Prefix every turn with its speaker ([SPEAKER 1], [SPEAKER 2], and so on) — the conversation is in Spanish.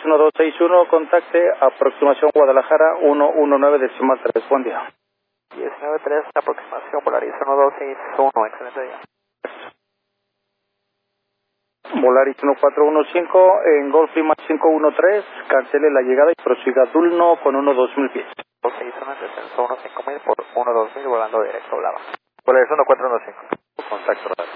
[SPEAKER 1] 1261, contacte aproximación Guadalajara 119.3. Buen día.
[SPEAKER 2] 19.3, aproximación Volaris 1261, excelente día.
[SPEAKER 1] Volaris 1415 en Golf Lima 513, cancele la llegada y prosiga Dulno con 12000 pies.
[SPEAKER 2] 261 en descenso 15000 por 12000 volando directo Lava. Volaris 1415.
[SPEAKER 1] Contacto.